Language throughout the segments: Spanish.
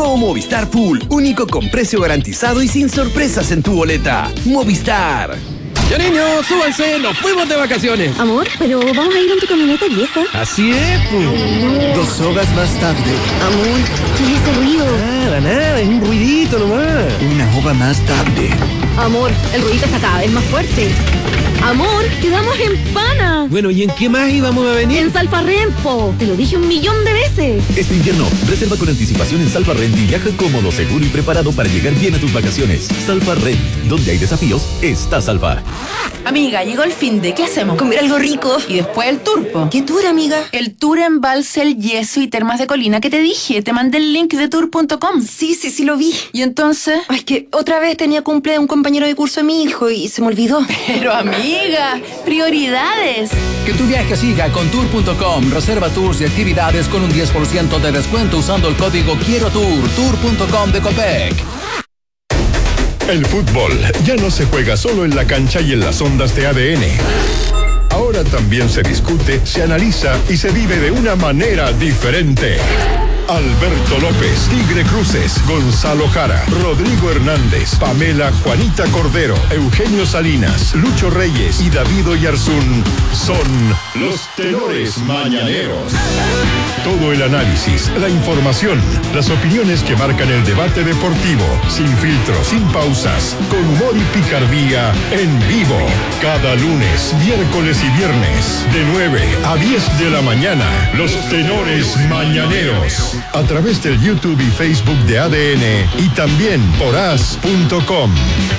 Nuevo Movistar Pool, único con precio garantizado y sin sorpresas en tu boleta. Movistar. Ya niños, súbanse, nos fuimos de vacaciones. Amor, pero vamos a ir en tu camioneta vieja. Así es, pues. 2 horas más tarde. Amor, ¿qué es ese ruido? Nada, es un ruidito nomás. 1 hora más tarde. Amor, el ruidito está cada vez más fuerte. Amor, quedamos en Pana. Bueno, ¿y en qué más íbamos a venir? En Salfarrent, te lo dije 1.000.000 de veces. Este invierno, reserva con anticipación en Salfarrent y viaja cómodo, seguro y preparado para llegar bien a tus vacaciones. Salfarrent, donde hay desafíos, está Salva. Amiga, llegó el finde, ¿qué hacemos? Comer algo rico. Y después el tour, ¿Qué tour, amiga? El tour en Balsel, Yeso y Termas de Colina que te dije. Te mandé el link de tour.com. Sí, lo vi. ¿Y entonces? Ay, es que otra vez tenía cumple de un compañero de curso de mi hijo y se me olvidó. Pero amiga, prioridades. Que tu viaje siga con tour.com. Reserva tours y actividades con un 10% de descuento usando el código Quiero Tour. Tour.com de Copec. El fútbol ya no se juega solo en la cancha y en las ondas de ADN. Ahora también se discute, se analiza y se vive de una manera diferente. Alberto López, Tigre Cruces, Gonzalo Jara, Rodrigo Hernández, Pamela Juanita Cordero, Eugenio Salinas, Lucho Reyes y David Oyarzún son los tenores mañaneros. Todo el análisis, la información, las opiniones que marcan el debate deportivo, sin filtros, sin pausas, con humor y picardía, en vivo. Cada lunes, miércoles y viernes, de 9 a 10 de la mañana, los tenores mañaneros. A través del YouTube y Facebook de ADN y también por as.com.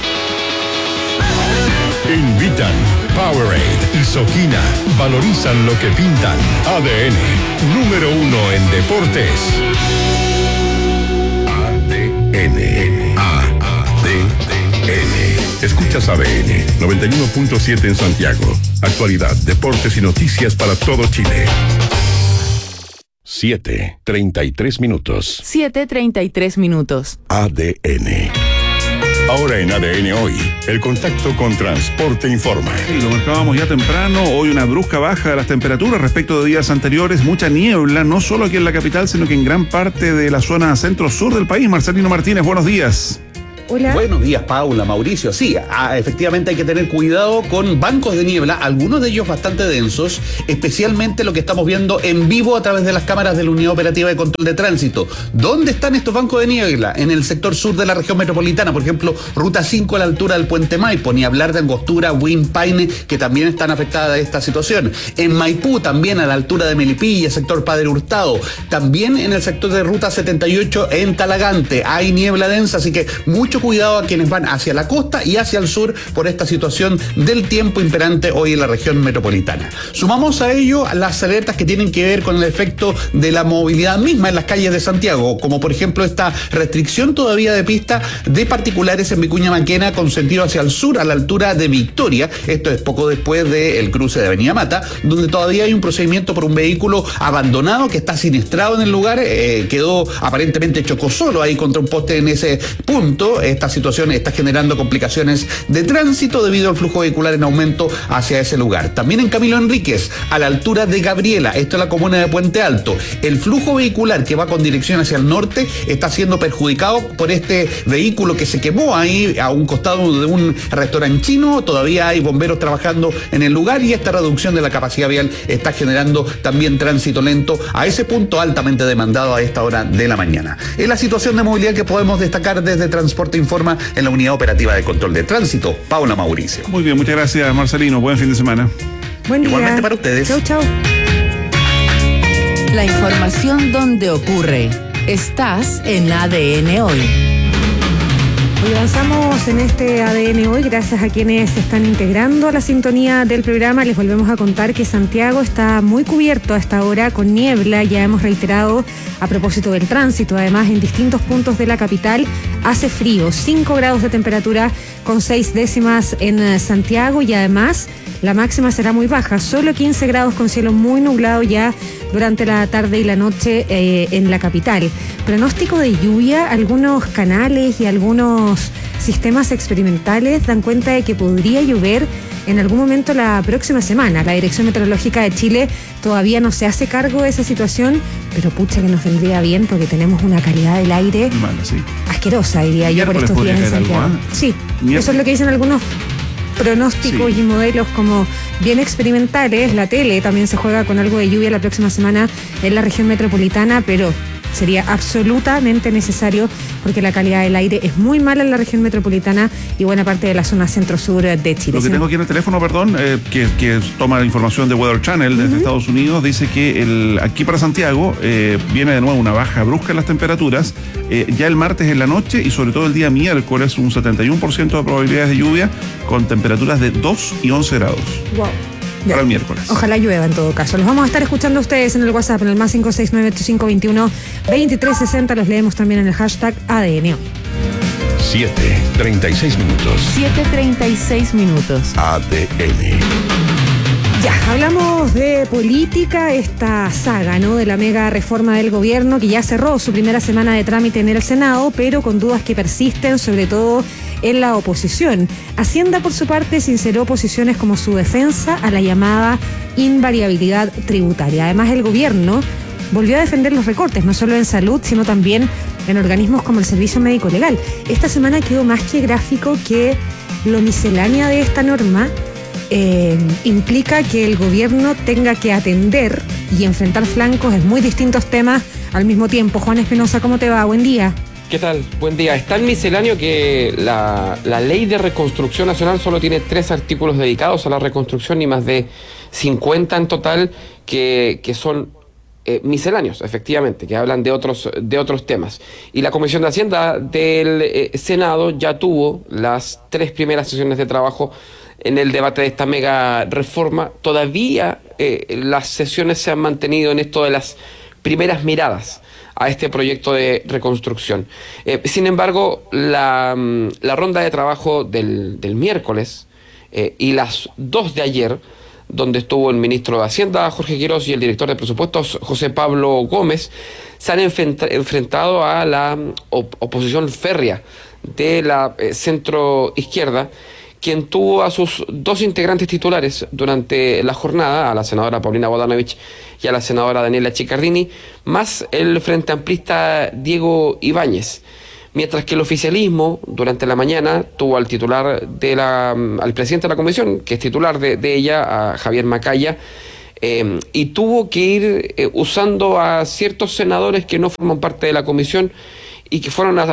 Invitan Powerade y Soquina. Valorizan lo que pintan. ADN, número 1 en deportes. ADN. Escuchas ADN 91.7 en Santiago. Actualidad, deportes y noticias para todo Chile. 7:33 minutos. 7:33 minutos. ADN. Ahora en ADN Hoy, el contacto con Transporte Informa. Lo marcábamos ya temprano, hoy una brusca baja de las temperaturas respecto de días anteriores, mucha niebla, no solo aquí en la capital, sino que en gran parte de la zona centro-sur del país. Marcelino Martínez, buenos días. Hola. Buenos días, Paula, Mauricio. Sí, efectivamente hay que tener cuidado con bancos de niebla, algunos de ellos bastante densos, especialmente lo que estamos viendo en vivo a través de las cámaras de la Unidad Operativa de Control de Tránsito. ¿Dónde están estos bancos de niebla? En el sector sur de la región metropolitana, por ejemplo, Ruta 5 a la altura del Puente Maipo, ni hablar de Angostura, Paine, que también están afectadas de esta situación. En Maipú, también a la altura de Melipilla, sector Padre Hurtado. También en el sector de Ruta 78 en Talagante hay niebla densa, así que mucho cuidado a quienes van hacia la costa y hacia el sur por esta situación del tiempo imperante hoy en la región metropolitana. Sumamos a ello las alertas que tienen que ver con el efecto de la movilidad misma en las calles de Santiago, como por ejemplo esta restricción todavía de pista de particulares en Vicuña Maquena con sentido hacia el sur a la altura de Victoria. Esto es poco después del cruce de Avenida Mata, donde todavía hay un procedimiento por un vehículo abandonado que está siniestrado en el lugar, quedó aparentemente chocó solo ahí contra un poste en ese punto. Esta situación está generando complicaciones de tránsito debido al flujo vehicular en aumento hacia ese lugar. También en Camilo Enríquez, a la altura de Gabriela, esto es la comuna de Puente Alto, el flujo vehicular que va con dirección hacia el norte está siendo perjudicado por este vehículo que se quemó ahí a un costado de un restaurante chino. Todavía hay bomberos trabajando en el lugar y esta reducción de la capacidad vial está generando también tránsito lento a ese punto altamente demandado a esta hora de la mañana. Es la situación de movilidad que podemos destacar desde Transporte Informa en la Unidad Operativa de Control de Tránsito. Paula, Mauricio. Muy bien, muchas gracias, Marcelino. Buen fin de semana. Buen día. Igualmente para ustedes. Chau. La información donde ocurre. Estás en ADN Hoy. Hoy avanzamos en este ADN Hoy gracias a quienes se están integrando a la sintonía del programa. Les volvemos a contar que Santiago está muy cubierto a esta hora con niebla. Ya hemos reiterado a propósito del tránsito. Además, en distintos puntos de la capital hace frío, 5 grados de temperatura con 6 décimas en Santiago y además la máxima será muy baja, solo 15 grados con cielo muy nublado ya durante la tarde y la noche en la capital. Pronóstico de lluvia, algunos canales y algunos sistemas experimentales dan cuenta de que podría llover en algún momento la próxima semana. La Dirección Meteorológica de Chile todavía no se hace cargo de esa situación, pero pucha que nos vendría bien porque tenemos una calidad del aire asquerosa, diría yo, por estos días en Santiago. Sí, eso es lo que dicen algunos pronósticos y modelos como bien experimentales. La tele también se juega con algo de lluvia la próxima semana en la región metropolitana, pero sería absolutamente necesario porque la calidad del aire es muy mala en la región metropolitana y buena parte de la zona centro-sur de Chile. Lo que tengo aquí en el teléfono, que toma la información de Weather Channel desde Estados Unidos, dice que aquí para Santiago viene de nuevo una baja brusca en las temperaturas, ya el martes en la noche y sobre todo el día miércoles un 71% de probabilidades de lluvia con temperaturas de 2 y 11 grados. Wow. Para el miércoles. Ojalá llueva en todo caso. Los vamos a estar escuchando a ustedes en el WhatsApp, en el más 569-8521-2360. Los leemos también en el hashtag ADN. 7:36 minutos. 7:36 minutos. ADN. Ya, hablamos de política, esta saga, ¿no? De la mega reforma del gobierno que ya cerró su primera semana de trámite en el Senado, pero con dudas que persisten, sobre todo en la oposición. Hacienda, por su parte, sinceró posiciones como su defensa a la llamada invariabilidad tributaria. Además, el gobierno volvió a defender los recortes, no solo en salud, sino también en organismos como el Servicio Médico Legal. Esta semana quedó más que gráfico que lo miscelánea de esta norma implica que el gobierno tenga que atender y enfrentar flancos en muy distintos temas al mismo tiempo. Juan Espinosa, ¿cómo te va? Buen día. ¿Qué tal? Buen día. Es tan misceláneo que la Ley de Reconstrucción Nacional solo tiene 3 artículos dedicados a la reconstrucción y más de 50 en total que son misceláneos, efectivamente, que hablan de otros temas. Y la Comisión de Hacienda del Senado ya tuvo las 3 primeras sesiones de trabajo en el debate de esta mega reforma. Todavía las sesiones se han mantenido en esto de las primeras miradas a este proyecto de reconstrucción. Sin embargo, la ronda de trabajo del miércoles y las 2 de ayer, donde estuvo el ministro de Hacienda, Jorge Quirós, y el director de presupuestos, José Pablo Gómez, se han enfrentado a la oposición férrea de la centro-izquierda, quien tuvo a sus 2 integrantes titulares durante la jornada, a la senadora Paulina Bodanovich y a la senadora Daniela Chiccardini, más el frente amplista Diego Ibáñez. Mientras que el oficialismo, durante la mañana, tuvo al titular al presidente de la comisión, que es titular de ella, a Javier Macaya, y tuvo que ir usando a ciertos senadores que no forman parte de la comisión y que fueron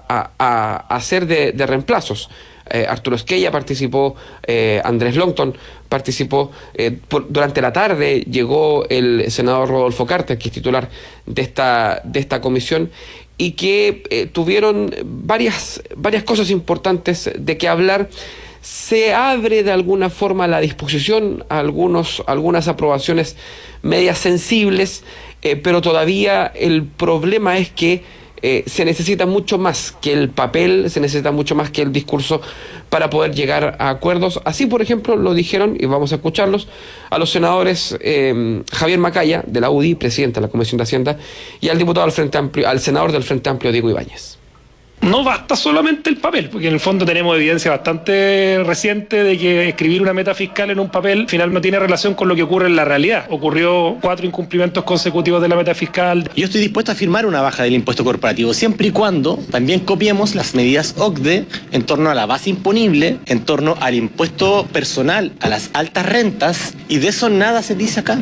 a hacer de reemplazos. Arturo Esquella participó, Andrés Longton participó, durante la tarde llegó el senador Rodolfo Carter, que es titular de esta comisión, y que tuvieron varias cosas importantes de que hablar. Se abre de alguna forma la disposición a algunas aprobaciones medias sensibles, pero todavía el problema es que se necesita mucho más que el papel, se necesita mucho más que el discurso para poder llegar a acuerdos. Así, por ejemplo, lo dijeron, y vamos a escucharlos, a los senadores Javier Macaya, de la UDI, presidente de la Comisión de Hacienda, y al diputado del Frente Amplio, al senador del Frente Amplio, Diego Ibáñez. No basta solamente el papel, porque en el fondo tenemos evidencia bastante reciente de que escribir una meta fiscal en un papel al final no tiene relación con lo que ocurre en la realidad. Ocurrió 4 incumplimientos consecutivos de la meta fiscal. Yo estoy dispuesto a firmar una baja del impuesto corporativo, siempre y cuando también copiemos las medidas OCDE en torno a la base imponible, en torno al impuesto personal a las altas rentas, y de eso nada se dice acá.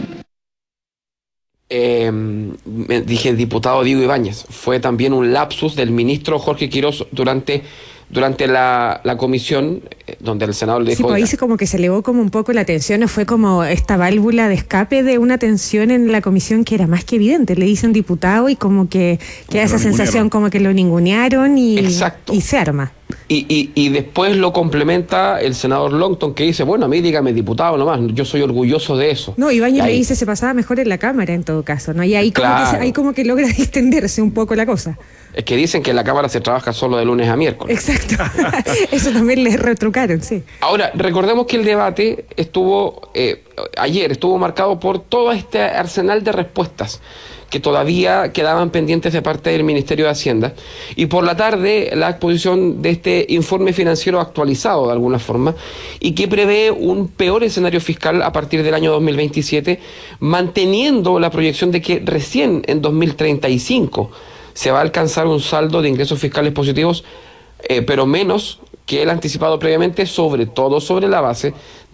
Dije diputado Diego Ibáñez. Fue también un lapsus del ministro Jorge Quirós durante la comisión, donde el senador le dijo... Sí, pues ahí como que se elevó como un poco la tensión, o fue como esta válvula de escape de una tensión en la comisión que era más que evidente. Le dicen diputado y como que queda esa sensación como que lo ningunearon y se arma. Y después lo complementa el senador Longton, que dice, bueno, a mí dígame diputado nomás, yo soy orgulloso de eso. No, Ibáñez le dice, se pasaba mejor en la Cámara en todo caso, ¿no? Y ahí como que logra distenderse un poco la cosa. Es que dicen que en la Cámara se trabaja solo de lunes a miércoles. Exacto. Eso también les retrucaron, sí. Ahora, recordemos que el debate ayer estuvo marcado por todo este arsenal de respuestas que todavía quedaban pendientes de parte del Ministerio de Hacienda. Y por la tarde, la exposición de este informe financiero actualizado de alguna forma y que prevé un peor escenario fiscal a partir del año 2027, manteniendo la proyección de que recién en 2035 se va a alcanzar un saldo de ingresos fiscales positivos, pero menos que el anticipado previamente, sobre todo sobre la base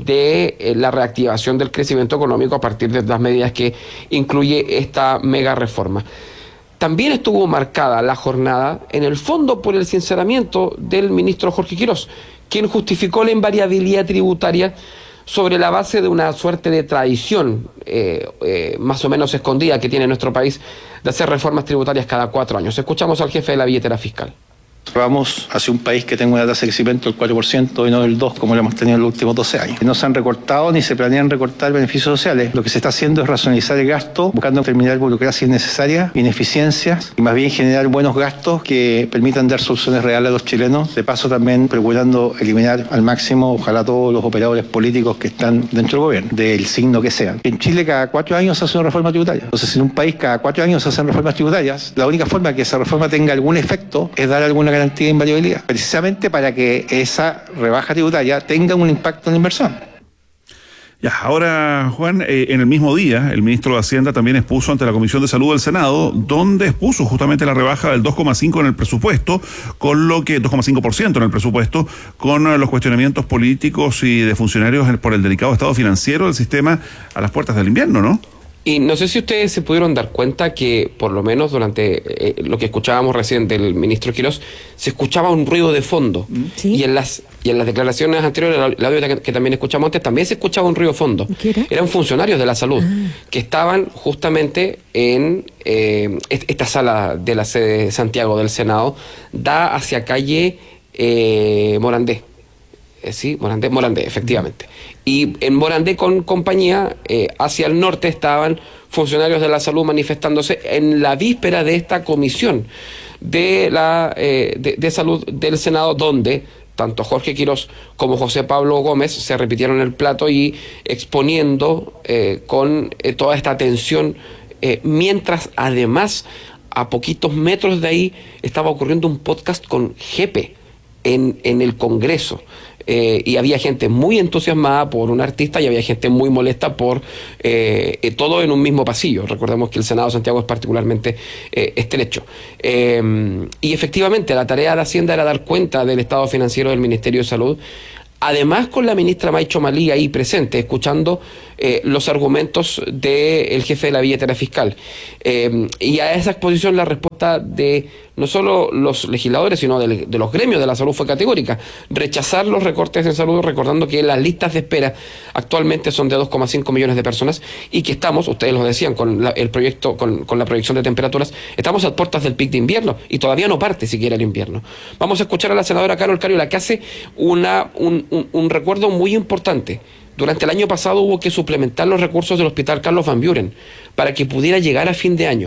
de la reactivación del crecimiento económico a partir de las medidas que incluye esta mega reforma. También estuvo marcada la jornada, en el fondo, por el sinceramiento del ministro Jorge Quirós, quien justificó la invariabilidad tributaria sobre la base de una suerte de tradición más o menos escondida que tiene nuestro país de hacer reformas tributarias cada 4 años. Escuchamos al jefe de la billetera fiscal. Vamos hacia un país que tenga una tasa de crecimiento del 4% y no del 2% como lo hemos tenido en los últimos 12 años. No se han recortado ni se planean recortar beneficios sociales. Lo que se está haciendo es racionalizar el gasto, buscando terminar burocracia innecesaria, ineficiencias y más bien generar buenos gastos que permitan dar soluciones reales a los chilenos. De paso también procurando eliminar al máximo, ojalá todos los operadores políticos que están dentro del gobierno, del signo que sean. En Chile cada 4 años se hace una reforma tributaria. Entonces en un país cada 4 años se hacen reformas tributarias. La única forma que esa reforma tenga algún efecto es dar alguna garantía de invariabilidad, precisamente para que esa rebaja tributaria tenga un impacto en la inversión. Ya, ahora, Juan, en el mismo día, el ministro de Hacienda también expuso ante la Comisión de Salud del Senado, donde expuso justamente la rebaja del 2,5% en el presupuesto, con lo que 2,5% en el presupuesto, con los cuestionamientos políticos y de funcionarios por el delicado estado financiero del sistema a las puertas del invierno, ¿no? Y no sé si ustedes se pudieron dar cuenta que, por lo menos durante lo que escuchábamos recién del ministro Quirós, se escuchaba un ruido de fondo. ¿Sí? Y en las declaraciones anteriores, el audio que también escuchamos antes, también se escuchaba un ruido de fondo. Eran funcionarios de la salud que estaban justamente en esta sala de la sede de Santiago del Senado, da hacia calle Morandé. Sí, Morandé, efectivamente. Y en Morandé con compañía, hacia el norte estaban funcionarios de la salud manifestándose en la víspera de esta comisión de salud del Senado, donde tanto Jorge Quirós como José Pablo Gómez se repitieron el plato y exponiendo con toda esta atención, mientras además a poquitos metros de ahí estaba ocurriendo un podcast con Jepe en el Congreso. Y había gente muy entusiasmada por un artista y había gente muy molesta por todo en un mismo pasillo. Recordemos que el Senado de Santiago es particularmente estrecho. Y efectivamente la tarea de Hacienda era dar cuenta del estado financiero del Ministerio de Salud, además con la ministra Maicho Malí ahí presente, escuchando los argumentos del jefe de la billetera fiscal. Y a esa exposición la respuesta de no solo los legisladores, sino de los gremios de la salud fue categórica. Rechazar los recortes en salud, recordando que las listas de espera actualmente son de 2,5 millones de personas y que estamos, ustedes lo decían, con el proyecto, con la proyección de temperaturas, estamos a puertas del pic de invierno y todavía no parte siquiera el invierno. Vamos a escuchar a la senadora Carol Cariola, que hace un recuerdo muy importante. Durante el año pasado hubo que suplementar los recursos del Hospital Carlos Van Buren para que pudiera llegar a fin de año.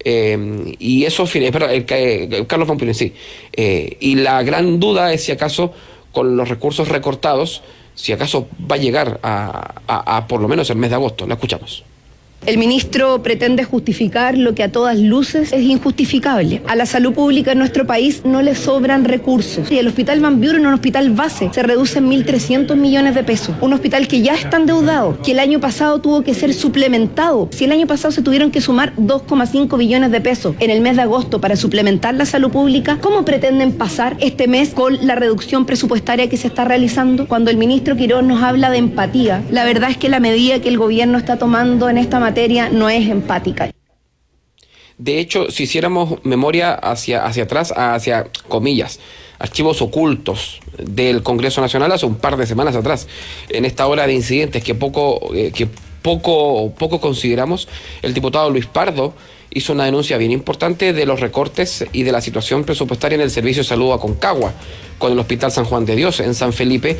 Y eso, Carlos Van Buren, sí. Y la gran duda es si acaso con los recursos recortados, si acaso va a llegar a por lo menos el mes de agosto. La escuchamos. El ministro pretende justificar lo que a todas luces es injustificable. A la salud pública en nuestro país no le sobran recursos. Y el Hospital Van Buren, un hospital base, se reduce en 1.300 millones de pesos. Un hospital que ya está endeudado, que el año pasado tuvo que ser suplementado. Si el año pasado se tuvieron que sumar 2,5 billones de pesos en el mes de agosto para suplementar la salud pública, ¿cómo pretenden pasar este mes con la reducción presupuestaria que se está realizando? Cuando el ministro Quirós nos habla de empatía, la verdad es que la medida que el gobierno está tomando en esta materia no es empática. De hecho, si hiciéramos memoria hacia atrás, hacia comillas, archivos ocultos del Congreso Nacional hace un par de semanas atrás, en esta hora de incidentes que poco consideramos, el diputado Luis Pardo hizo una denuncia bien importante de los recortes y de la situación presupuestaria en el Servicio de Salud Aconcagua, con el Hospital San Juan de Dios en San Felipe,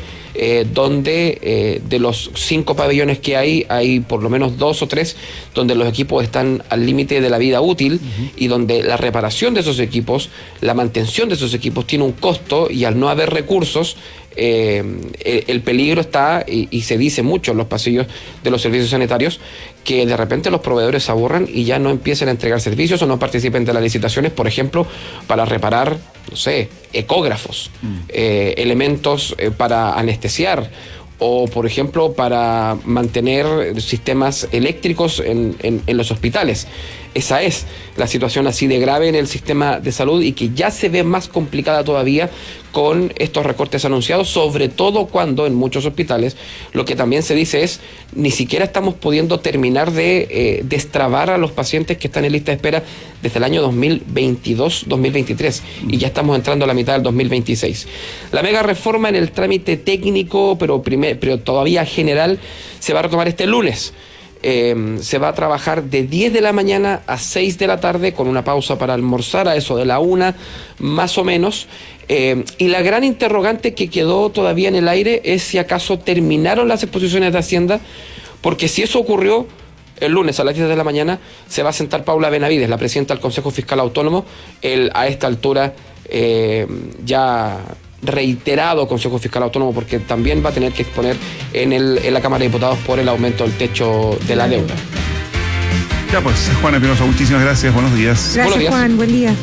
donde de los 5 pabellones que hay por lo menos 2 o 3 donde los equipos están al límite de la vida útil y donde la reparación de esos equipos, la mantención de esos equipos tiene un costo y al no haber recursos, el peligro está, y se dice mucho en los pasillos de los servicios sanitarios, que de repente los proveedores se aburran y ya no empiecen a entregar servicios o no participen de las licitaciones, por ejemplo, para reparar, no sé, ecógrafos, elementos para anestesiar, o por ejemplo para mantener sistemas eléctricos en los hospitales. Esa es la situación así de grave en el sistema de salud y que ya se ve más complicada todavía con estos recortes anunciados, sobre todo cuando en muchos hospitales lo que también se dice es ni siquiera estamos pudiendo terminar de destrabar a los pacientes que están en lista de espera desde el año 2022-2023 y ya estamos entrando a la mitad del 2026. La mega reforma en el trámite técnico, pero todavía general, se va a retomar este lunes. Se va a trabajar de 10 de la mañana a 6 de la tarde con una pausa para almorzar a eso de la 1 más o menos, y la gran interrogante que quedó todavía en el aire es si acaso terminaron las exposiciones de Hacienda, porque si eso ocurrió el lunes a las 10 de la mañana se va a sentar Paula Benavides, la presidenta del Consejo Fiscal Autónomo, a esta altura ya reiterado Consejo Fiscal Autónomo, porque también va a tener que exponer en la Cámara de Diputados por el aumento del techo de la deuda. Ya pues, Juan Espinosa, muchísimas gracias, buenos días. Gracias, Juan, buen día.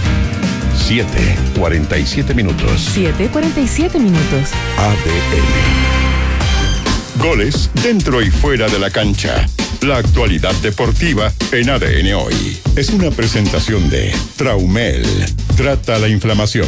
7:47 minutos. 7:47 minutos. ADN. Goles dentro y fuera de la cancha. La actualidad deportiva en ADN Hoy. Es una presentación de Traumel. Trata la inflamación.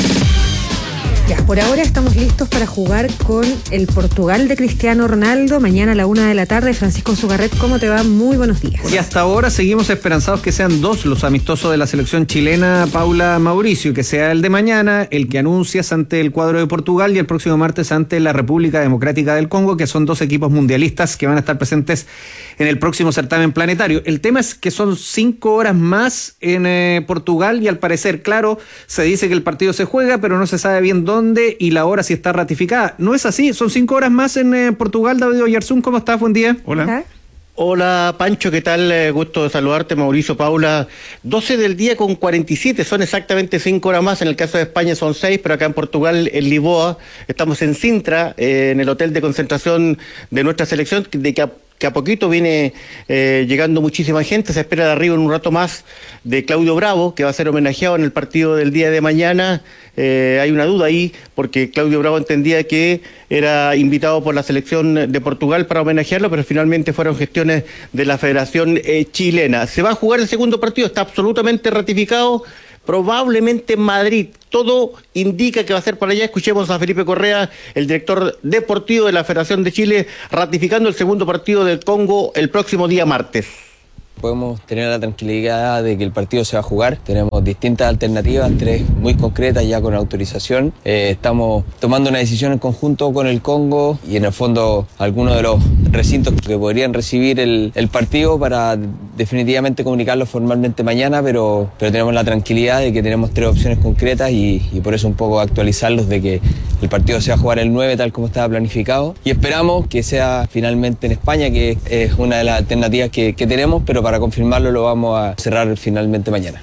Ya, por ahora estamos listos para jugar con el Portugal de Cristiano Ronaldo. Mañana a la 1 de la tarde. Francisco Zugarret, ¿cómo te va? Muy buenos días. Y hasta ahora seguimos esperanzados que sean 2 los amistosos de la selección chilena, Paula Mauricio, que sea el de mañana, el que anuncias ante el cuadro de Portugal, y el próximo martes ante la República Democrática del Congo, que son 2 equipos mundialistas que van a estar presentes en el próximo certamen planetario. El tema es que son 5 horas más en Portugal, y al parecer, claro, se dice que el partido se juega, pero no se sabe bien dónde y la hora si está ratificada. No es así, son 5 horas más en Portugal. David Oyarzún, ¿cómo estás? Buen día. Hola. Hola Pancho, ¿qué tal? Gusto de saludarte, Mauricio, Paula. 12 del día con 47, son exactamente 5 horas más. En el caso de España son 6, pero acá en Portugal, en Lisboa, estamos en Sintra, en el hotel de concentración de nuestra selección, de que a poquito viene llegando muchísima gente. Se espera de arriba en un rato más de Claudio Bravo, que va a ser homenajeado en el partido del día de mañana. Hay una duda ahí, porque Claudio Bravo entendía que era invitado por la selección de Portugal para homenajearlo, pero finalmente fueron gestiones de la Federación Chilena. Se va a jugar el segundo partido, está absolutamente ratificado, probablemente en Madrid. Todo indica que va a ser por allá. Escuchemos a Felipe Correa, el director deportivo de la Federación de Chile, ratificando el segundo partido del Congo el próximo día martes. Podemos tener la tranquilidad de que el partido se va a jugar. Tenemos distintas alternativas, 3 muy concretas ya con autorización. Estamos tomando una decisión en conjunto con el Congo y en el fondo algunos de los recintos que podrían recibir el partido para definitivamente comunicarlo formalmente mañana, pero tenemos la tranquilidad de que tenemos 3 opciones concretas y por eso un poco actualizarlos de que el partido se va a jugar el 9 tal como estaba planificado, y esperamos que sea finalmente en España, que es una de las alternativas que tenemos, pero para confirmarlo lo vamos a cerrar finalmente mañana.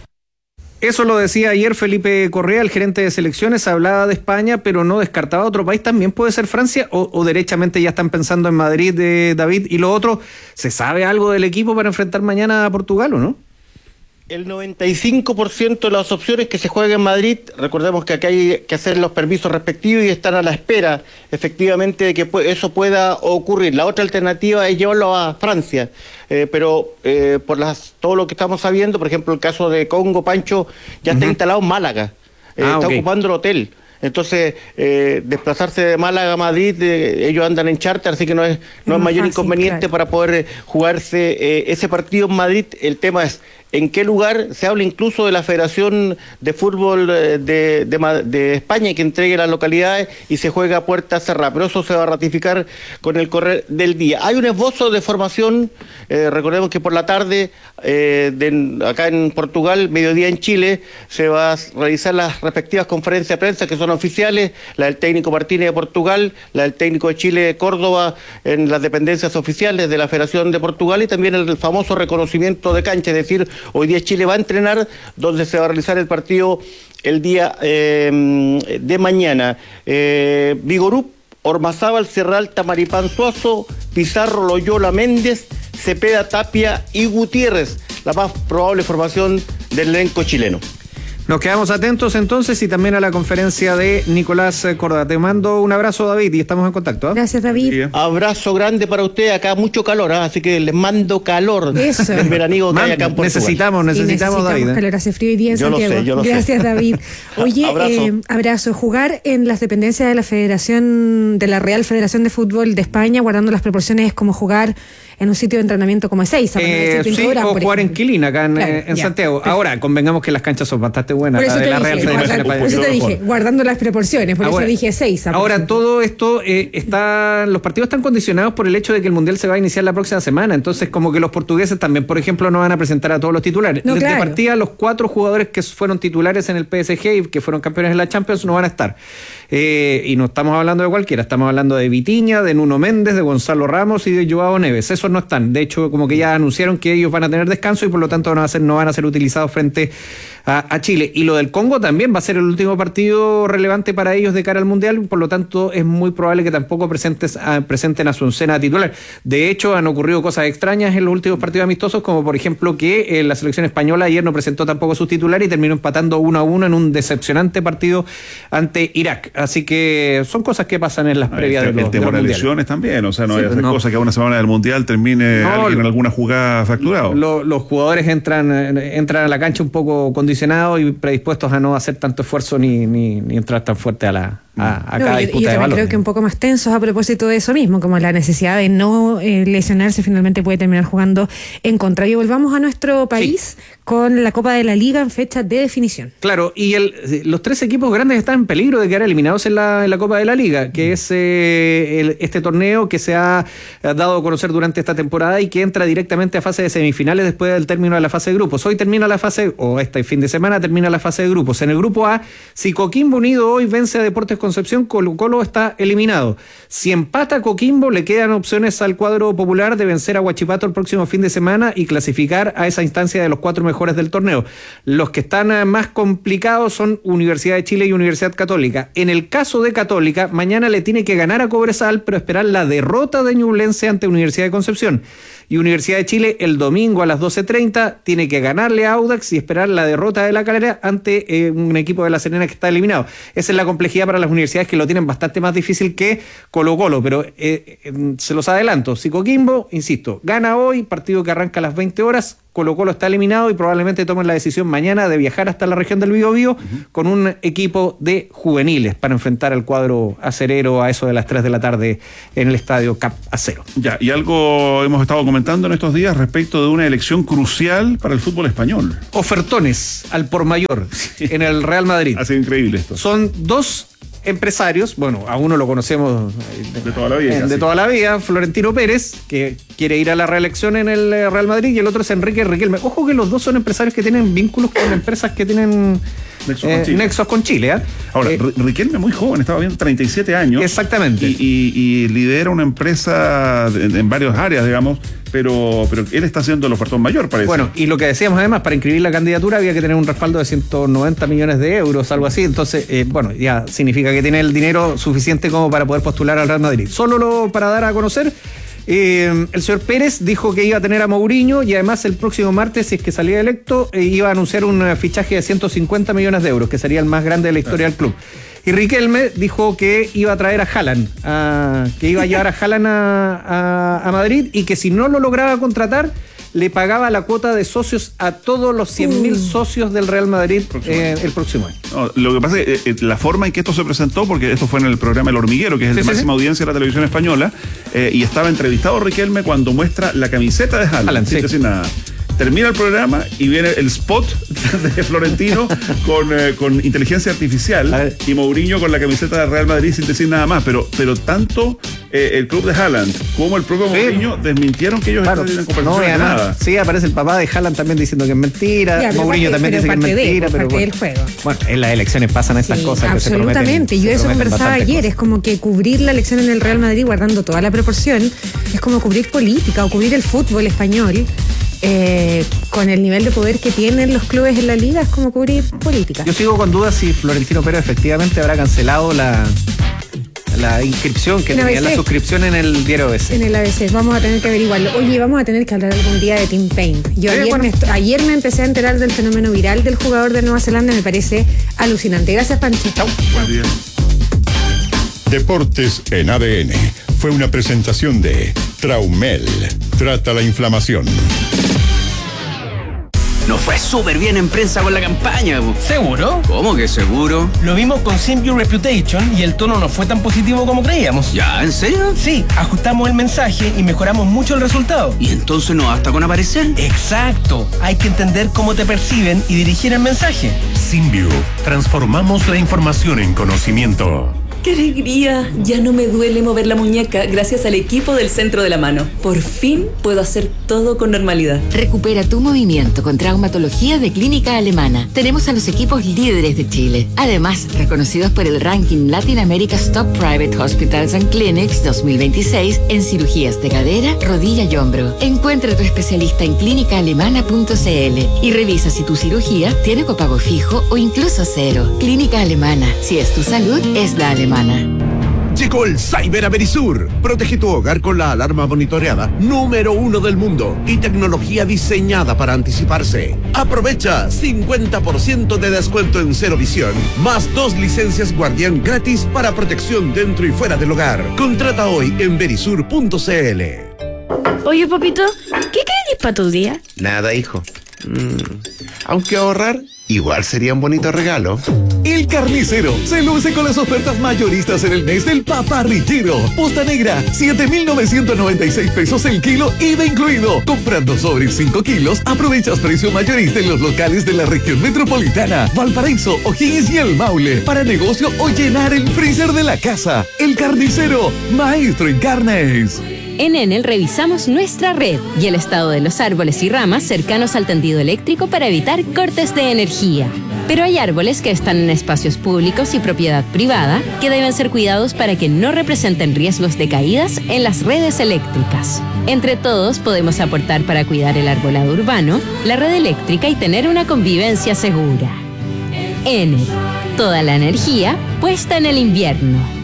Eso lo decía ayer Felipe Correa, el gerente de selecciones. Hablaba de España, pero no descartaba otro país. ¿También puede ser Francia o derechamente ya están pensando en Madrid, David? Y lo otro, ¿se sabe algo del equipo para enfrentar mañana a Portugal o no? El 95% de las opciones que se juegan en Madrid, recordemos que acá hay que hacer los permisos respectivos y están a la espera, efectivamente, de que eso pueda ocurrir. La otra alternativa es llevarlo a Francia, pero por todo lo que estamos sabiendo, por ejemplo, el caso de Congo, Pancho, ya está instalado en Málaga, está ocupando el hotel. Entonces, desplazarse de Málaga a Madrid, ellos andan en charter, así que no es mayor inconveniente, claro, para poder jugarse ese partido en Madrid. El tema es en qué lugar. Se habla incluso de la Federación de Fútbol de España, que entregue las localidades y se juega a puerta cerrada, pero eso se va a ratificar con el correr del día. Hay un esbozo de formación, recordemos que por la tarde, acá en Portugal, mediodía en Chile, se va a realizar las respectivas conferencias de prensa que son oficiales, la del técnico Martínez de Portugal, la del técnico de Chile de Córdoba en las dependencias oficiales de la Federación de Portugal, y también el famoso reconocimiento de cancha, es decir, Hoy día Chile va a entrenar, donde se va a realizar el partido el día de mañana. Vigorú, Ormazábal, Serralta, Maripán, Suazo, Pizarro, Loyola, Méndez, Cepeda, Tapia y Gutiérrez, la más probable formación del elenco chileno. Nos quedamos atentos entonces y también a la conferencia de Nicolás Córdoba. Te mando un abrazo, David, y estamos en contacto. Gracias, David. Abrazo grande para usted, acá mucho calor, así que les mando calor. Eso. El veraniego que hay acá en Portugal. Necesitamos, David. Calor, hace frío hoy día en Santiago. Yo lo sé. Gracias, David. Oye, abrazo. Jugar en las dependencias de la Federación, de la Real Federación de Fútbol de España, guardando las proporciones, es como jugar en un sitio de entrenamiento como Ezeiza. Sí, o jugar en Quilín, acá en Santiago. Perfecto. Ahora, convengamos que las canchas son bastante buenas. Por eso la de la Real Federación Española. Por eso te dije, guardando las proporciones, por eso dije Ezeiza. Ahora, todo esto, los partidos están condicionados por el hecho de que el Mundial se va a iniciar la próxima semana. Entonces, como que los portugueses también, por ejemplo, no van a presentar a todos los titulares. No, Desde claro. partida, los 4 jugadores que fueron titulares en el PSG y que fueron campeones en la Champions no van a estar. Y no estamos hablando de cualquiera, estamos hablando de Vitinha, de Nuno Méndez, de Gonzalo Ramos y de Joao Neves. Esos no están. De hecho, como que ya anunciaron que ellos van a tener descanso y por lo tanto no van a ser utilizados frente a Chile. Y lo del Congo también va a ser el último partido relevante para ellos de cara al Mundial, por lo tanto es muy probable que tampoco presenten a su oncena titular. De hecho, han ocurrido cosas extrañas en los últimos partidos amistosos, como por ejemplo que la selección española ayer no presentó tampoco sus titulares y terminó empatando 1-1 en un decepcionante partido ante Irak. Así que son cosas que pasan en las previas de los El tema de lesiones también, o sea, no hay cosas que a una semana del Mundial termine alguien en alguna jugada fracturado. Los jugadores entran a la cancha un poco condicionados y predispuestos a no hacer tanto esfuerzo ni entrar tan fuerte a cada disputa de balón. Creo que un poco más tensos a propósito de eso mismo, como la necesidad de no lesionarse, finalmente puede terminar jugando en contra. Y volvamos a nuestro país con la Copa de la Liga en fecha de definición. Claro, y los 3 equipos grandes están en peligro de quedar eliminados en la Copa de la Liga, que es este torneo que se ha dado a conocer durante esta temporada y que entra directamente a fase de semifinales después del término de la fase de grupos. Hoy termina este fin de semana termina la fase de grupos. En el grupo A, si Coquimbo Unido hoy vence a Deportes Concepción, Colo-Colo está eliminado. Si empata Coquimbo, le quedan opciones al cuadro popular de vencer a Huachipato el próximo fin de semana y clasificar a esa instancia de los 4 mejores del torneo. Los que están más complicados son Universidad de Chile y Universidad Católica. En el caso de Católica, mañana le tiene que ganar a Cobresal, pero esperar la derrota de Ñublense ante Universidad de Concepción. Y Universidad de Chile el domingo a las 12:30 tiene que ganarle a Audax y esperar la derrota de La Calera ante un equipo de La Serena que está eliminado. Esa es la complejidad para las universidades, que lo tienen bastante más difícil que Colo-Colo, pero se los adelanto. Si Coquimbo, insisto, gana hoy, partido que arranca a las 20 horas, Colo-Colo está eliminado y probablemente tomen la decisión mañana de viajar hasta la región del Biobío con un equipo de juveniles para enfrentar al cuadro acerero a eso de las 3 de la tarde en el estadio Cap Acero. Ya, y algo hemos estado comentando en estos días respecto de una elección crucial para el fútbol español. Ofertones al por mayor en el Real Madrid. Ha sido increíble esto. Son 2 empresarios, bueno, a uno lo conocemos de toda la vida, Florentino Pérez, que quiere ir a la reelección en el Real Madrid, y el otro es Enrique Riquelme. Ojo que los 2 son empresarios que tienen vínculos con empresas que tienen nexos con Chile. Ahora, Riquelme muy joven, estaba viendo 37 años. Exactamente. Y lidera una empresa en varias áreas, digamos, pero él está haciendo el ofertón mayor, parece. Bueno, y lo que decíamos además, para inscribir la candidatura había que tener un respaldo de 190 millones de euros, algo así. Entonces, ya significa que tiene el dinero suficiente como para poder postular al Real Madrid. Solo para dar a conocer, el señor Pérez dijo que iba a tener a Mourinho y además el próximo martes, si es que salía electo, iba a anunciar un fichaje de 150 millones de euros, que sería el más grande de la historia del club. Y Riquelme dijo que iba a traer a Haaland, que iba a llevar a Haaland a Madrid, y que si no lo lograba contratar, le pagaba la cuota de socios a todos los 100.000 socios del Real Madrid el próximo año. No, lo que pasa es que la forma en que esto se presentó, porque esto fue en el programa El Hormiguero, que es el de máxima audiencia de la televisión española, y estaba entrevistado Riquelme cuando muestra la camiseta de Haaland, sin decir nada. Termina el programa y viene el spot de Florentino con inteligencia artificial y Mourinho con la camiseta del Real Madrid sin decir nada más. Pero tanto el club de Haaland como el propio Mourinho desmintieron que ellos estaban en conversación de nada. Sí, aparece el papá de Haaland también diciendo que es mentira. Mourinho también dice que es mentira. Pero del juego. Bueno, en las elecciones pasan estas cosas. Absolutamente. Yo eso conversaba ayer. Es como que cubrir la elección en el Real Madrid, guardando toda la proporción, es como cubrir política o cubrir el fútbol español. con el nivel de poder que tienen los clubes en la liga, es como cubrir política. Yo sigo con dudas si Florentino Pérez efectivamente habrá cancelado la inscripción que tenía la suscripción en el diario ABC. En el ABC, vamos a tener que averiguarlo. Oye, vamos a tener que hablar algún día de Tim Payne. Yo ayer me empecé a enterar del fenómeno viral del jugador de Nueva Zelanda, me parece alucinante. Gracias, Pancho. Chau. Buen día. Deportes en ADN fue una presentación de Traumel. Trata la inflamación. Nos fue súper bien en prensa con la campaña. ¿Seguro? ¿Cómo que seguro? Lo vimos con Simp Your Reputation y el tono no fue tan positivo como creíamos. ¿Ya? ¿En serio? Sí, ajustamos el mensaje y mejoramos mucho el resultado. ¿Y entonces no basta con aparecer? Exacto. Hay que entender cómo te perciben y dirigir el mensaje. Simview. Transformamos la información en conocimiento. ¡Qué alegría! Ya no me duele mover la muñeca gracias al equipo del Centro de la Mano. Por fin puedo hacer todo con normalidad. Recupera tu movimiento con traumatología de Clínica Alemana. Tenemos a los equipos líderes de Chile. Además, reconocidos por el ranking Latin America's Top Private Hospitals and Clinics 2026 en cirugías de cadera, rodilla y hombro. Encuentra a tu especialista en clínicaalemana.cl y revisa si tu cirugía tiene copago fijo o incluso cero. Clínica Alemana. Si es tu salud, es la alemana. Llegó el Cyber a Verisur. Protege tu hogar con la alarma monitoreada número 1 del mundo y tecnología diseñada para anticiparse. Aprovecha 50% de descuento en Cero Visión, más 2 licencias Guardián gratis para protección dentro y fuera del hogar. Contrata hoy en verisur.cl. Oye, papito, ¿qué querés para tu día? Nada, hijo. Aunque ahorrar igual sería un bonito regalo. El Carnicero se luce con las ofertas mayoristas en el mes del paparrillero. Posta negra, 7,996 pesos el kilo, IVA incluido. Comprando sobre 5 kilos, aprovechas precio mayorista en los locales de la región metropolitana, Valparaíso, O'Higgins y El Maule. Para negocio o llenar el freezer de la casa. El Carnicero, maestro en carnes. En Enel revisamos nuestra red y el estado de los árboles y ramas cercanos al tendido eléctrico para evitar cortes de energía. Pero hay árboles que están en espacios públicos y propiedad privada que deben ser cuidados para que no representen riesgos de caídas en las redes eléctricas. Entre todos podemos aportar para cuidar el arbolado urbano, la red eléctrica y tener una convivencia segura. Enel, toda la energía puesta en el invierno.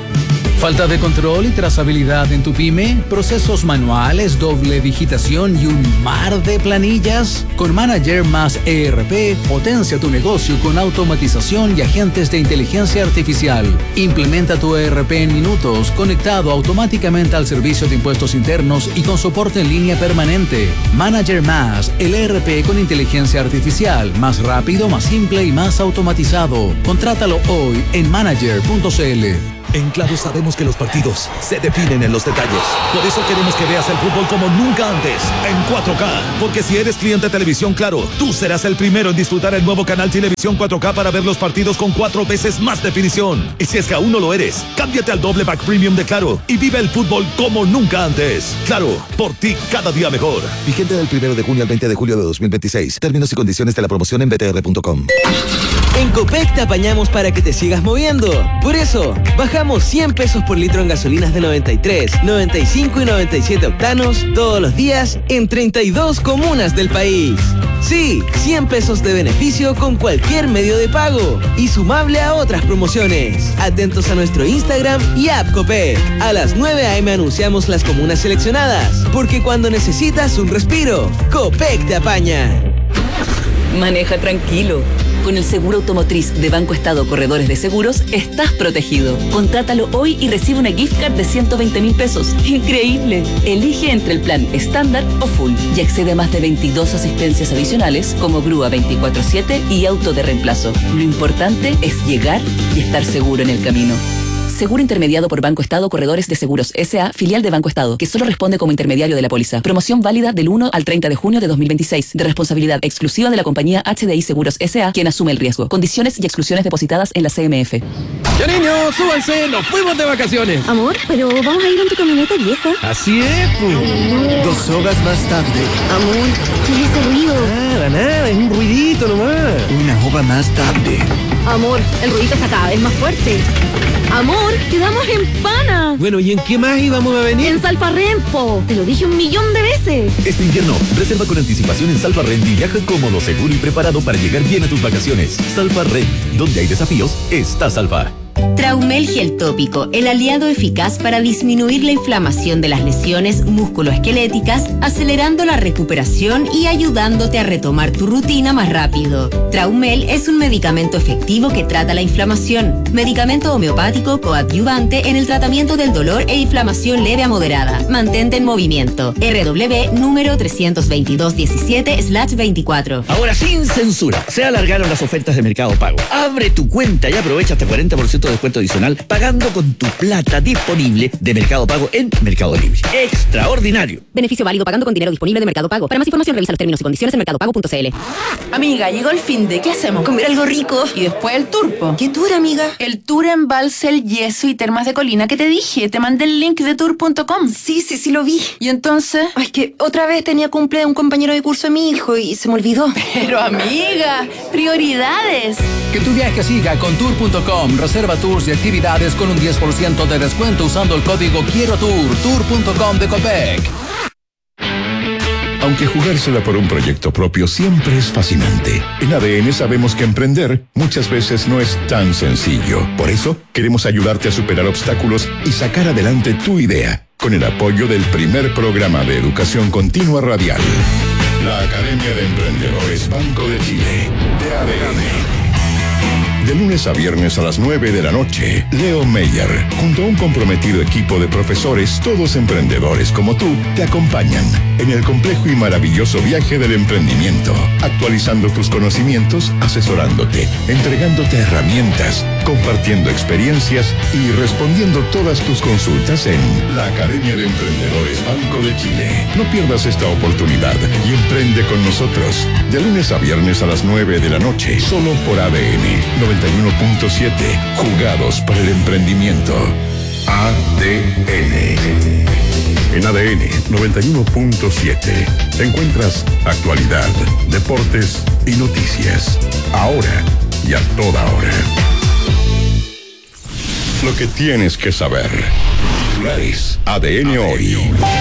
¿Falta de control y trazabilidad en tu pyme? ¿Procesos manuales, doble digitación y un mar de planillas? Con Manager más ERP, potencia tu negocio con automatización y agentes de inteligencia artificial. Implementa tu ERP en minutos, conectado automáticamente al servicio de impuestos internos y con soporte en línea permanente. Manager más, el ERP con inteligencia artificial, más rápido, más simple y más automatizado. Contrátalo hoy en manager.cl. En Claro sabemos que los partidos se definen en los detalles. Por eso queremos que veas el fútbol como nunca antes, en 4K. Porque si eres cliente de Televisión Claro, tú serás el primero en disfrutar el nuevo canal Televisión 4K para ver los partidos con 4 veces más definición. Y si es que aún no lo eres, cámbiate al doble pack premium de Claro y vive el fútbol como nunca antes. Claro, por ti cada día mejor. Vigente del 1 de junio al 20 de julio de 2026. Términos y condiciones de la promoción en btr.com. En Copec te apañamos para que te sigas moviendo. Por eso, bajamos 100 pesos por litro en gasolinas de 93, 95 y 97 octanos todos los días en 32 comunas del país. Sí, 100 pesos de beneficio con cualquier medio de pago y sumable a otras promociones. Atentos a nuestro Instagram y app Copec. A las 9 a.m. anunciamos las comunas seleccionadas, porque cuando necesitas un respiro, Copec te apaña. Maneja tranquilo. Con el seguro automotriz de Banco Estado Corredores de Seguros, estás protegido. Contrátalo hoy y recibe una gift card de 120.000 pesos. ¡Increíble! Elige entre el plan estándar o full y accede a más de 22 asistencias adicionales como grúa 24/7 y auto de reemplazo. Lo importante es llegar y estar seguro en el camino. Seguro intermediado por Banco Estado Corredores de Seguros S.A., filial de Banco Estado, que solo responde como intermediario de la póliza. Promoción válida del 1 al 30 de junio de 2026, de responsabilidad exclusiva de la compañía HDI Seguros S.A., quien asume el riesgo. Condiciones y exclusiones depositadas en la CMF. Ya niños, súbanse, nos fuimos de vacaciones. Amor, pero vamos a ir en tu camioneta vieja. Así es, pues. 2 horas más tarde. Amor, ¿qué es ese ruido? Nada, es un ruidito nomás. Una va más tarde. Amor, el ruidito está cada vez más fuerte. Amor, quedamos en Pana. Bueno, ¿y en qué más íbamos a venir? En Salfarrempo. Te lo dije 1.000.000 de veces. Este invierno, reserva con anticipación en Salfa Rent y viaja cómodo, seguro y preparado para llegar bien a tus vacaciones. Salfa Rent, donde hay desafíos, está Salfa. Traumel Gel Tópico, el aliado eficaz para disminuir la inflamación de las lesiones musculoesqueléticas, acelerando la recuperación y ayudándote a retomar tu rutina más rápido. Traumel es un medicamento efectivo que trata la inflamación. Medicamento homeopático coadyuvante en el tratamiento del dolor e inflamación leve a moderada. Mantente en movimiento. RW número 32217/24. Ahora sin censura, se alargaron las ofertas de Mercado Pago. Abre tu cuenta y aprovecha hasta 40% de descuento adicional pagando con tu plata disponible de Mercado Pago en Mercado Libre. ¡Extraordinario! Beneficio válido pagando con dinero disponible de Mercado Pago. Para más información revisa los términos y condiciones en mercadopago.cl. Amiga, llegó el fin de. ¿Qué hacemos? Comer algo rico. Y después el tour, ¿Qué tour, amiga? El tour en Balsel, Yeso y Termas de Colina que te dije. Te mandé el link de tour.com. Sí, lo vi. ¿Y entonces? Ay, que otra vez tenía cumple de un compañero de curso de mi hijo y se me olvidó. Pero amiga, prioridades. Que tu viaje siga con tour.com. Reserva tours y actividades con un 10% de descuento usando el código Quiero Tour. Tour.com de Copec. Aunque jugársela por un proyecto propio siempre es fascinante, en ADN sabemos que emprender muchas veces no es tan sencillo. Por eso, queremos ayudarte a superar obstáculos y sacar adelante tu idea, con el apoyo del primer programa de educación continua radial, la Academia de Emprendedores Banco de Chile, de ADN. De lunes a viernes a las 9 de la noche, Leo Meyer, junto a un comprometido equipo de profesores, todos emprendedores como tú, te acompañan en el complejo y maravilloso viaje del emprendimiento, actualizando tus conocimientos, asesorándote, entregándote herramientas, compartiendo experiencias y respondiendo todas tus consultas en la Academia de Emprendedores Banco de Chile. No pierdas esta oportunidad y emprende con nosotros. De lunes a viernes a las 9 de la noche, solo por ADN 91.7, jugados para el emprendimiento. ADN. En ADN 91.7 encuentras actualidad, deportes y noticias. Ahora y a toda hora. Lo que tienes que saber. Titulares. ADN hoy.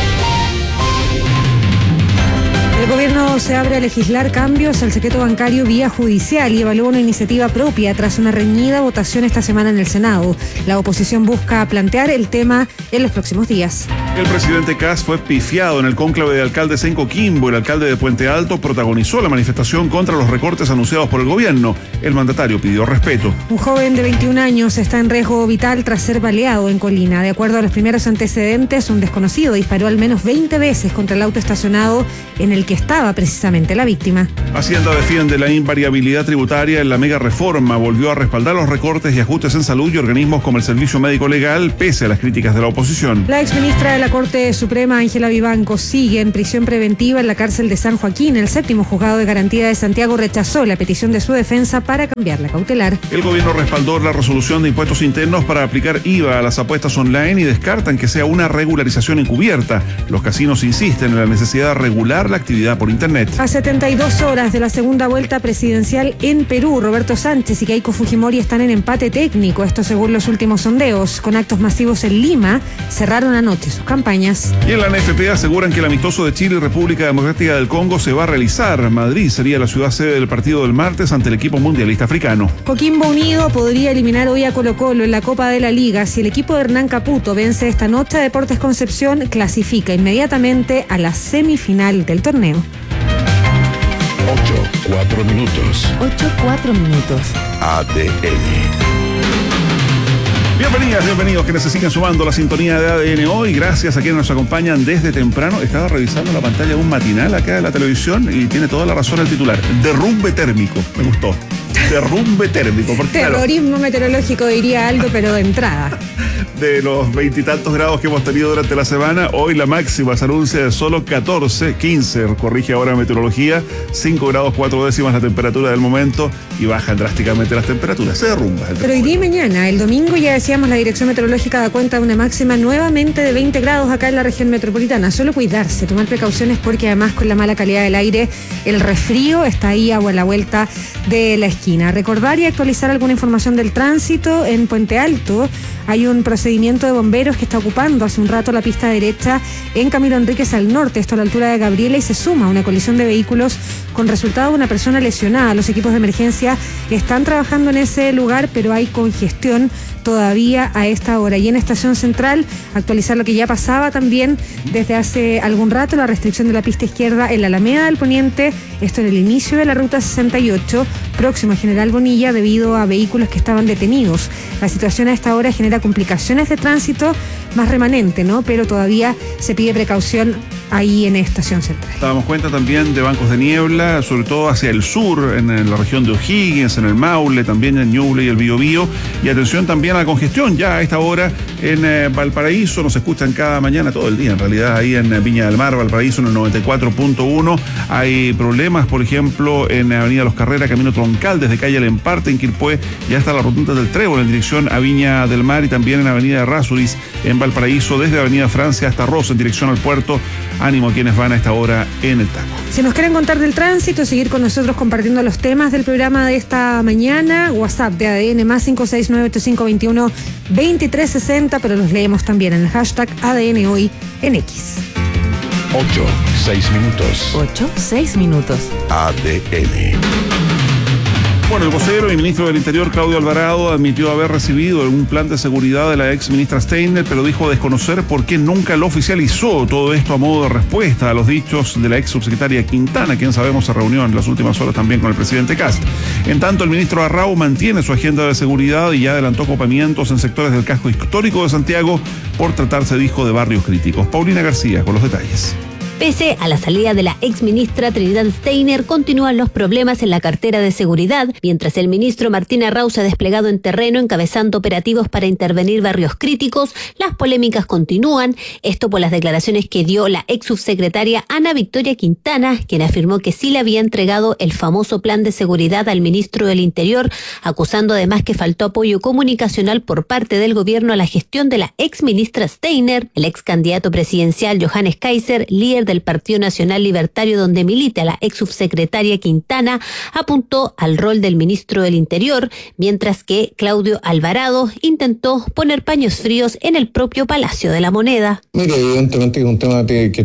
El gobierno se abre a legislar cambios al secreto bancario vía judicial y evalúa una iniciativa propia tras una reñida votación esta semana en el Senado. La oposición busca plantear el tema en los próximos días. El presidente Kast fue pifiado en el cónclave de alcaldes en Coquimbo. El alcalde de Puente Alto protagonizó la manifestación contra los recortes anunciados por el gobierno. El mandatario pidió respeto. Un joven de 21 años está en riesgo vital tras ser baleado en Colina. De acuerdo a los primeros antecedentes, un desconocido disparó al menos 20 veces contra el auto estacionado en el que estaba precisamente la víctima. Hacienda defiende la invariabilidad tributaria en la mega reforma. Volvió a respaldar los recortes y ajustes en salud y organismos como el Servicio Médico Legal, pese a las críticas de la oposición. La exministra de la Corte Suprema, Ángela Vivanco, sigue en prisión preventiva en la cárcel de San Joaquín. El séptimo juzgado de garantía de Santiago rechazó la petición de su defensa para cambiar la cautelar. El gobierno respaldó la resolución de impuestos internos para aplicar IVA a las apuestas online y descartan que sea una regularización encubierta. Los casinos insisten en la necesidad de regular la actividad por internet. A 72 horas de la segunda vuelta presidencial en Perú, Roberto Sánchez y Keiko Fujimori están en empate técnico, esto según los últimos sondeos. Con actos masivos en Lima, cerraron anoche sus campañas. Y en la NFP aseguran que el amistoso de Chile y República Democrática del Congo se va a realizar. Madrid sería la ciudad sede del partido del martes ante el equipo mundialista africano. Coquimbo Unido podría eliminar hoy a Colo-Colo en la Copa de la Liga. Si el equipo de Hernán Caputo vence esta noche, Deportes Concepción clasifica inmediatamente a la semifinal del torneo. 8:04 minutos. 8:04 minutos. ADN. Bienvenidos quienes se siguen sumando a la sintonía de ADN hoy. Gracias a quienes nos acompañan desde temprano. Estaba revisando la pantalla de un matinal acá de la televisión y tiene toda la razón el titular. Derrumbe térmico. Me gustó. Derrumbe térmico. Porque, terrorismo meteorológico diría Aldo, pero de entrada. De los 20 y tantos grados que hemos tenido durante la semana, hoy la máxima se anuncia de solo 15, corrige ahora meteorología, 5 grados 4 décimas la temperatura del momento y bajan drásticamente las temperaturas, se derrumba. Pero hoy día y mañana, el domingo ya decíamos, la Dirección Meteorológica da cuenta de una máxima nuevamente de 20 grados acá en la región metropolitana. Solo cuidarse, tomar precauciones porque además con la mala calidad del aire, el resfrío está ahí a la vuelta de la esquina. esquina. Recordar y actualizar alguna información del tránsito en Puente Alto. Hay un procedimiento de bomberos que está ocupando hace un rato la pista derecha en Camilo Enríquez al norte, esto a la altura de Gabriela, y se suma a una colisión de vehículos con resultado de una persona lesionada. Los equipos de emergencia están trabajando en ese lugar, pero hay congestión todavía a esta hora. Y en Estación Central, actualizar lo que ya pasaba también desde hace algún rato, la restricción de la pista izquierda en la Alameda del Poniente, esto en el inicio de la ruta 68, próximo a General Bonilla, debido a vehículos que estaban detenidos. La situación a esta hora genera complicaciones de tránsito más remanente, ¿no? Pero todavía se pide precaución ahí en Estación Central. Damos cuenta también de bancos de niebla, sobre todo hacia el sur, en la región de O'Higgins, en el Maule, también en Ñuble y el Biobío. Y atención también a la congestión, ya a esta hora en Valparaíso, nos escuchan cada mañana, todo el día, en realidad, ahí en Viña del Mar, Valparaíso, en el 94.1. Hay problemas, por ejemplo, en Avenida Los Carreras, camino troncal, desde calle Lemparte, en Quilpué, ya está la rotonda del Trébol, en dirección a Viña del Mar, y también en Avenida Errázuriz, en Valparaíso, desde Avenida Francia hasta Rosa, en dirección al puerto. Ánimo a quienes van a esta hora en el taco. Si nos quieren contar del tránsito, seguir con nosotros compartiendo los temas del programa de esta mañana, WhatsApp de ADN más 569-8521-2360, pero los leemos también en el hashtag ADN Hoy en X. 6 minutos. ADN. Bueno, el vocero y ministro del Interior, Claudio Alvarado, admitió haber recibido un plan de seguridad de la ex ministra Steiner, pero dijo desconocer por qué nunca lo oficializó. Todo esto a modo de respuesta a los dichos de la ex subsecretaria Quintana, quien sabemos se reunió en las últimas horas también con el presidente Kast. En tanto, el ministro Arrau mantiene su agenda de seguridad y ya adelantó copamientos en sectores del casco histórico de Santiago por tratarse, dijo, de barrios críticos. Paulina García con los detalles. Pese a la salida de la exministra Trinidad Steiner, continúan los problemas en la cartera de seguridad, mientras el ministro Martín Arrau se ha desplegado en terreno encabezando operativos para intervenir barrios críticos. Las polémicas continúan, esto por las declaraciones que dio la ex subsecretaria Ana Victoria Quintana, quien afirmó que sí le había entregado el famoso plan de seguridad al ministro del Interior, acusando además que faltó apoyo comunicacional por parte del gobierno a la gestión de la exministra Steiner. El ex candidato presidencial Johannes Kaiser, líder del Partido Nacional Libertario donde milita la ex subsecretaria Quintana, apuntó al rol del ministro del Interior, mientras que Claudio Alvarado intentó poner paños fríos en el propio Palacio de la Moneda. Mira, evidentemente es un tema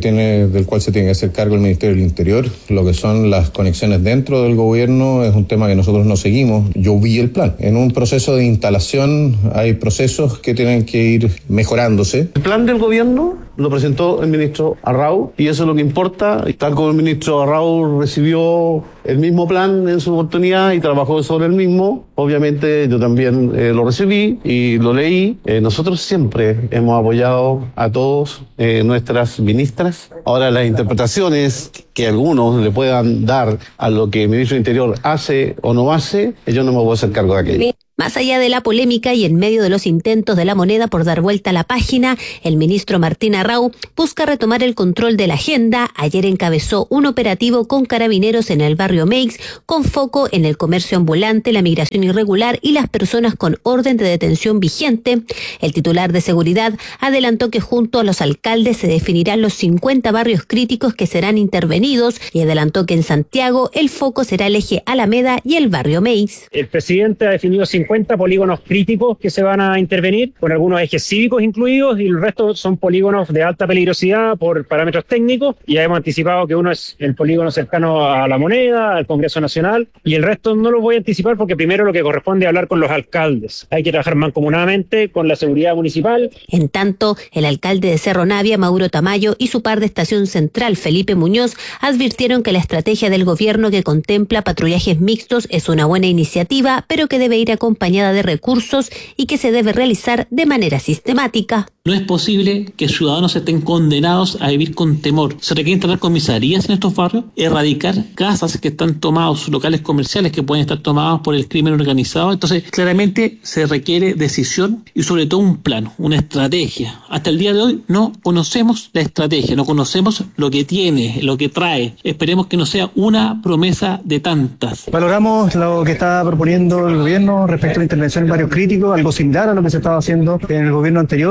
del cual se tiene que hacer cargo el Ministerio del Interior. Lo que son las conexiones dentro del gobierno es un tema que nosotros no seguimos. Yo vi el plan. En un proceso de instalación hay procesos que tienen que ir mejorándose. El plan del gobierno lo presentó el ministro Arrau y eso es lo que importa. Tal como el ministro Arrau recibió el mismo plan en su oportunidad y trabajó sobre el mismo, obviamente yo también lo recibí y lo leí. Nosotros siempre hemos apoyado a todos nuestras ministras. Ahora las interpretaciones que algunos le puedan dar a lo que el ministro del Interior hace o no hace, yo no me voy a hacer cargo de aquello. Más allá de la polémica y en medio de los intentos de la Moneda por dar vuelta a la página, el ministro Martín Arrau busca retomar el control de la agenda. Ayer encabezó un operativo con carabineros en el barrio Meix, con foco en el comercio ambulante, la migración irregular y las personas con orden de detención vigente. El titular de seguridad adelantó que junto a los alcaldes se definirán los 50 barrios críticos que serán intervenidos y adelantó que en Santiago el foco será el eje Alameda y el barrio Meix. El presidente ha definido 50 polígonos críticos que se van a intervenir, con algunos ejes cívicos incluidos, y el resto son polígonos de alta peligrosidad por parámetros técnicos. Ya hemos anticipado que uno es el polígono cercano a la Moneda, al Congreso Nacional, y el resto no lo voy a anticipar porque primero lo que corresponde es hablar con los alcaldes. Hay que trabajar mancomunadamente con la seguridad municipal. En tanto, el alcalde de Cerro Navia, Mauro Tamayo, y su par de Estación Central, Felipe Muñoz, advirtieron que la estrategia del gobierno que contempla patrullajes mixtos es una buena iniciativa, pero que debe ir acompañada de recursos y que se debe realizar de manera sistemática. No es posible que ciudadanos estén condenados a vivir con temor. Se requiere instalar comisarías en estos barrios, erradicar casas que están tomados, locales comerciales que pueden estar tomados por el crimen organizado. Entonces, claramente se requiere decisión y sobre todo un plan, una estrategia. Hasta el día de hoy no conocemos la estrategia, no conocemos lo que tiene, lo que trae. Esperemos que no sea una promesa de tantas. Valoramos lo que está proponiendo el gobierno respecto a la intervención en barrios críticos, algo similar a lo que se estaba haciendo en el gobierno anterior. Lo que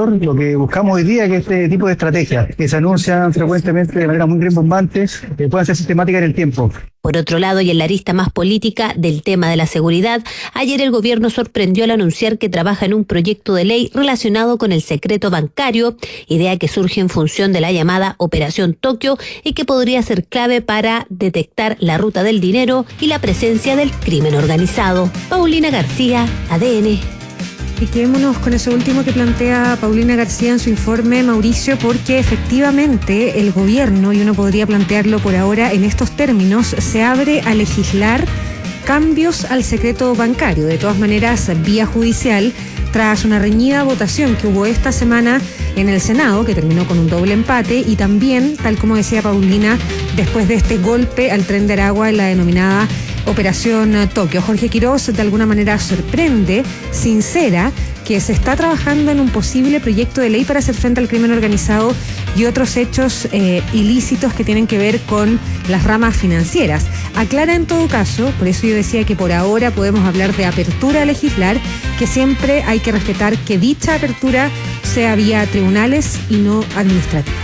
que buscamos hoy día es que este tipo de estrategias que se anuncian frecuentemente de manera muy rimbombante puedan ser sistemáticas en el tiempo. Por otro lado, y en la arista más política del tema de la seguridad, ayer el gobierno sorprendió al anunciar que trabaja en un proyecto de ley relacionado con el secreto bancario, idea que surge en función de la llamada Operación Tokio y que podría ser clave para detectar la ruta del dinero y la presencia del crimen organizado. Paulina García, ADN. Y quedémonos con eso último que plantea Paulina García en su informe, Mauricio, porque efectivamente el gobierno, y uno podría plantearlo por ahora en estos términos, se abre a legislar cambios al secreto bancario, de todas maneras vía judicial, tras una reñida votación que hubo esta semana en el Senado, que terminó con un doble empate, y también, tal como decía Paulina, después de este golpe al Tren de Aragua en la denominada Operación Tokio. Jorge Quiroz de alguna manera sorprende, sincera, que se está trabajando en un posible proyecto de ley para hacer frente al crimen organizado y otros hechos ilícitos que tienen que ver con las ramas financieras. Aclara en todo caso, por eso yo decía que por ahora podemos hablar de apertura a legislar, que siempre hay que respetar que dicha apertura sea vía tribunales y no administrativa.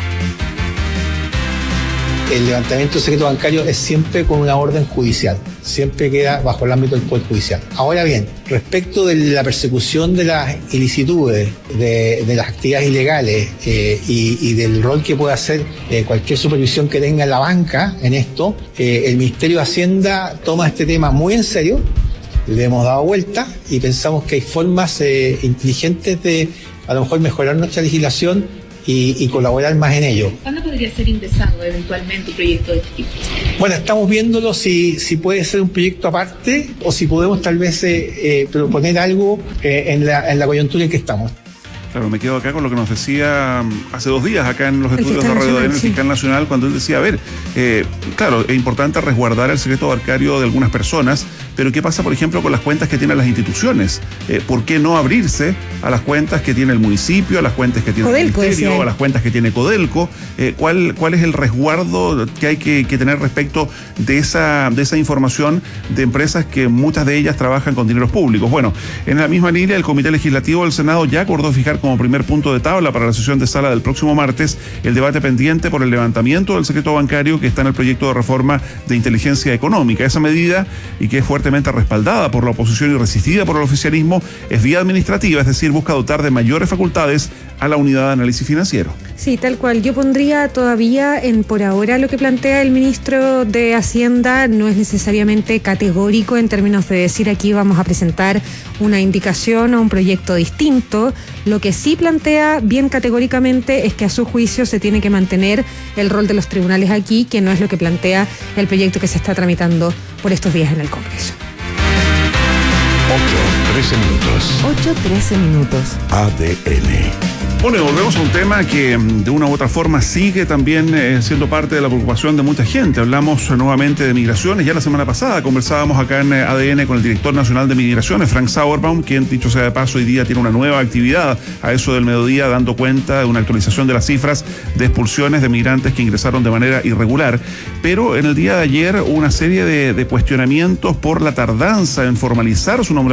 El levantamiento del secreto bancario es siempre con una orden judicial, siempre queda bajo el ámbito del Poder Judicial. Ahora bien, respecto de la persecución de las ilicitudes, de las actividades ilegales y del rol que puede hacer cualquier supervisión que tenga la banca en esto, el Ministerio de Hacienda toma este tema muy en serio, le hemos dado vuelta y pensamos que hay formas inteligentes de a lo mejor mejorar nuestra legislación y colaborar más en ello. ¿Cuándo podría ser ingresado eventualmente un proyecto de este tipo? Bueno, estamos viéndolo si puede ser un proyecto aparte o si podemos tal vez proponer algo en la coyuntura en que estamos. Claro, me quedo acá con lo que nos decía hace 2 días acá en los estudios de Radio del Fiscal Nacional, cuando él decía, a ver, claro, es importante resguardar el secreto bancario de algunas personas, pero ¿qué pasa, por ejemplo, con las cuentas que tienen las instituciones? ¿Por qué no abrirse a las cuentas que tiene el municipio, a las cuentas que tiene Codelco, el Ministerio, a las cuentas que tiene Codelco? ¿Cuál es el resguardo que hay que tener respecto de esa información de empresas que muchas de ellas trabajan con dineros públicos? Bueno, en la misma línea, el Comité Legislativo del Senado ya acordó fijar como primer punto de tabla para la sesión de sala del próximo martes el debate pendiente por el levantamiento del secreto bancario que está en el proyecto de reforma de inteligencia económica. Esa medida, y que es fuertemente respaldada por la oposición y resistida por el oficialismo, es vía administrativa, es decir, busca dotar de mayores facultades a la unidad de análisis financiero. Sí, tal cual. Yo pondría todavía por ahora lo que plantea el ministro de Hacienda no es necesariamente categórico en términos de decir aquí vamos a presentar una indicación o un proyecto distinto. Lo que sí plantea bien categóricamente es que a su juicio se tiene que mantener el rol de los tribunales aquí, que no es lo que plantea el proyecto que se está tramitando por estos días en el Congreso. 8:13 minutos. ADN. Bueno, y volvemos a un tema que de una u otra forma sigue también siendo parte de la preocupación de mucha gente. Hablamos nuevamente de migraciones. Ya la semana pasada conversábamos acá en ADN con el director nacional de migraciones, Frank Sauerbaum, quien, dicho sea de paso, hoy día tiene una nueva actividad a eso del mediodía, dando cuenta de una actualización de las cifras de expulsiones de migrantes que ingresaron de manera irregular. Pero en el día de ayer hubo una serie de cuestionamientos por la tardanza en formalizar su nombramiento